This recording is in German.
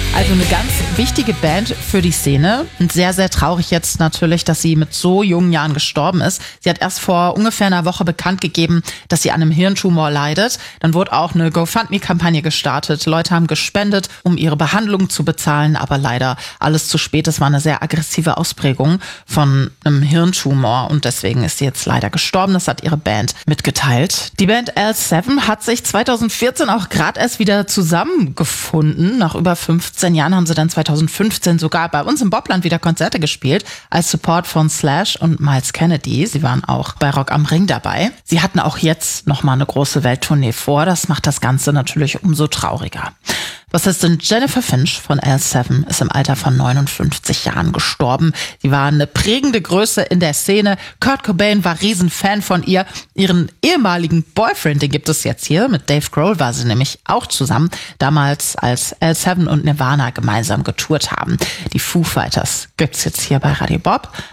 Also eine ganz wichtige Band für die Szene und sehr, sehr traurig jetzt natürlich, dass sie mit so jungen Jahren gestorben ist. Sie hat erst vor ungefähr einer Woche bekannt gegeben, dass sie an einem Hirntumor leidet. Dann wurde auch eine GoFundMe-Kampagne gestartet. Leute haben gespendet, um ihre Behandlung zu bezahlen, aber leider alles zu spät. Es war eine sehr aggressive Ausprägung von einem Hirntumor und deswegen ist sie jetzt leider gestorben. Das hat ihre Band mitgeteilt. Die Band L7 hat sich 2014 auch gerade erst wieder zusammengefunden. Nach über 15 Jahren haben sie dann 2015 sogar bei uns im Bobland wieder Konzerte gespielt, als Support von Slash und Myles Kennedy. Sie waren auch bei Rock am Ring dabei. Sie hatten auch jetzt nochmal eine große Welttournee vor. Das macht das Ganze natürlich umso trauriger. Bassistin Jennifer Finch von L7 ist im Alter von 59 Jahren gestorben. Sie war eine prägende Größe in der Szene. Kurt Cobain war Riesenfan von ihr. Ihren ehemaligen Boyfriend, den gibt es jetzt hier. Mit Dave Grohl war sie nämlich auch zusammen. Damals, als L7 und Nirvana gemeinsam getourt haben. Die Foo Fighters gibt's jetzt hier bei Radio Bob.